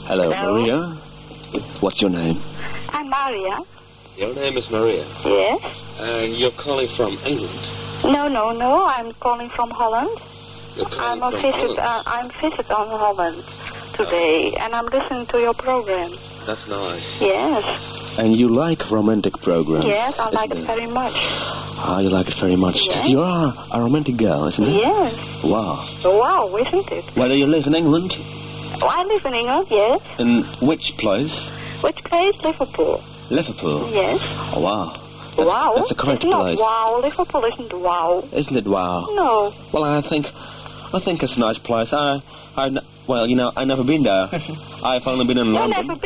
Hello, Hello. Maria. What's your name? I'm Maria. Your name is Maria. Yes. And you're calling from England. No. I'm calling from Holland. You're calling I'm from visit. Holland. I'm visit on Holland today, and I'm listening to your program. That's nice. Yes. And you like romantic programs? Yes, I like isn't it very much. Ah, you like it very much. Yes. You are a romantic girl, isn't it? Yes. Wow. Wow, isn't it? Where do you live in England? Oh, I live in England. Yes. In which place? Which place? Liverpool. Liverpool. Yes. Oh, wow. Wow. That's a correct it's not place. wow. Liverpool isn't wow. Isn't it wow? No. Well, I think it's a nice place. Well, I never been there. I've only been in You've London. never